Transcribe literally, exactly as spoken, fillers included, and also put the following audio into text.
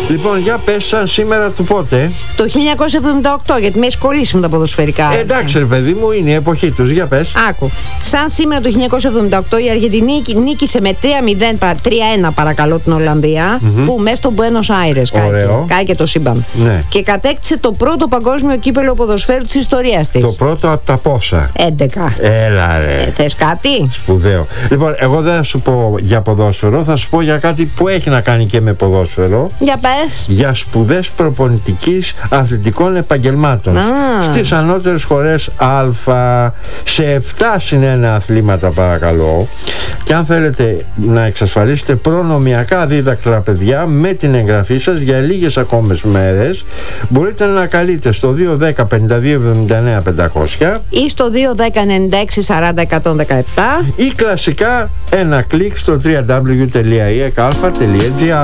Λοιπόν, για πες σαν σήμερα του πότε? Το χίλια εννιακόσια εβδομήντα οκτώ, γιατί με έχει κολλήσει με τα ποδοσφαιρικά. Ε, εντάξει, ρε παιδί μου, είναι η εποχή τους. Για πες. Άκου. Σαν σήμερα το χίλια εννιακόσια εβδομήντα οκτώ η Αργεντινή νίκησε με τρία μηδέν, τρία ένα παρακαλώ την Ολλανδία, mm-hmm. που μέσα στο Buenos Aires κάηκε το σύμπαν. Ναι. Και κατέκτησε το πρώτο παγκόσμιο κύπελο ποδοσφαίρου της ιστορίας της. Το πρώτο από τα πόσα? έντεκα. Έλα ρε. Ε, θες κάτι? Σπουδαίο. Λοιπόν, εγώ δεν θα σου πω για ποδόσφαιρο, θα σου πω για κάτι που έχει να κάνει και με ποδόσφαιρο. Για πες. Για σπουδές προπονητικής αθλητικών επαγγελμάτων. Ah. Στις ανώτερες σχολές Α, σε επτά συν ένα αθλήματα παρακαλώ. Και αν θέλετε να εξασφαλίσετε προνομιακά δίδακτρα παιδιά με την εγγραφή σας για λίγες ακόμες μέρες, μπορείτε να καλείτε στο δύο ένα μηδέν πέντε δύο εβδομήντα εννέα πεντακόσια ή στο δύο ένα μηδέν ενενήντα έξι σαράντα εκατόν δεκαεπτά ή κλασικά ένα κλικ στο double-u double-u double-u τελεία ι εκ αλφα τελεία τζι αρ.